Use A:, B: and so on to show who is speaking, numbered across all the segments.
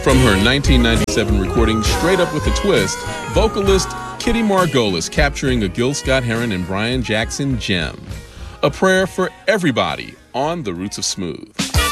A: From her 1997 recording, Straight Up with a Twist, vocalist Kitty Margolis capturing a Gil Scott-Heron and Brian Jackson gem. A prayer for everybody on The Roots of Smooth.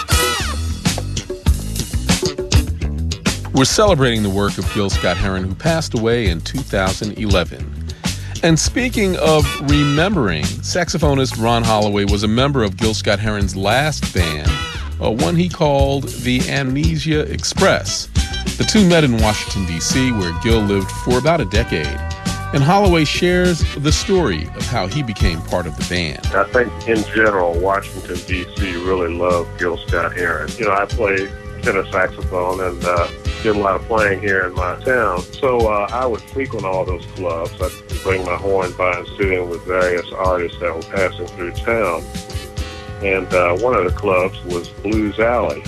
A: We're celebrating the work of Gil Scott-Heron, who passed away in 2011. And speaking of remembering, saxophonist Ron Holloway was a member of Gil Scott-Heron's last band, one he called the Amnesia Express. The two met in Washington, D.C., where Gil lived for about a decade. And Holloway shares the story of how he became part of the band.
B: I think, in general, Washington, D.C. really loved Gil Scott-Heron. I played tenor saxophone and did a lot of playing here in my town. So I would frequent all those clubs. I'd bring my horn by and sit in with various artists that were passing through town. And one of the clubs was Blues Alley.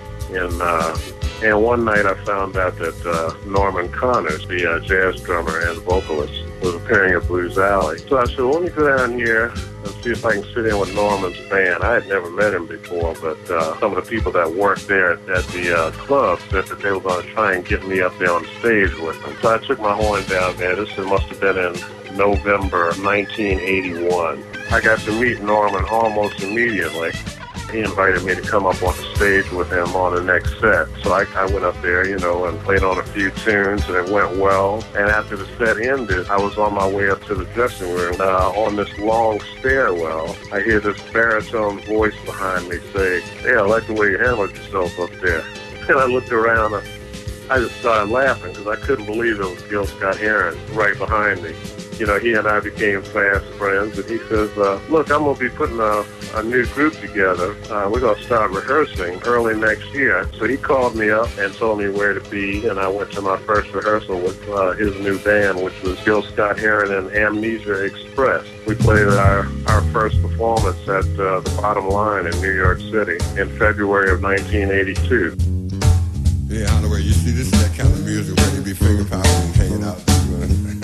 B: And one night I found out that Norman Connors, the jazz drummer and vocalist, was appearing at Blues Alley. So I said, well, let me go down here and see if I can sit in with Norman's band. I had never met him before, but some of the people that worked there at the club said that they were going to try and get me up there on stage with them. So I took my horn down there. This must have been in November 1981. I got to meet Norman almost immediately. He invited me to come up on the stage with him on the next set. So I went up there, and played on a few tunes, and it went well. And after the set ended, I was on my way up to the dressing room. On this long stairwell, I hear this baritone voice behind me say, "Hey, I like the way you handled yourself up there." And I looked around, I just started laughing because I couldn't believe it was Gil Scott-Heron right behind me. He and I became fast friends, and he says, look, I'm going to be putting a new group together. We're going to start rehearsing early next year. So he called me up and told me where to be, and I went to my first rehearsal with his new band, which was Gil Scott-Heron and Amnesia Express. We played our first performance at the Bottom Line in New York City in February of 1982.
C: Yeah, Holloway, you see, this is that kind of music where you be finger pounding and hanging out.